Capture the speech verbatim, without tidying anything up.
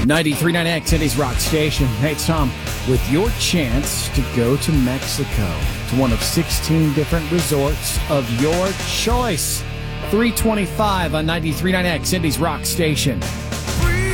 ninety-three point nine X, Indy's Rock Station. Hey, it's Tom with your chance to go to Mexico to one of sixteen different resorts of your choice. three twenty-five on ninety-three point nine X, Indy's Rock Station.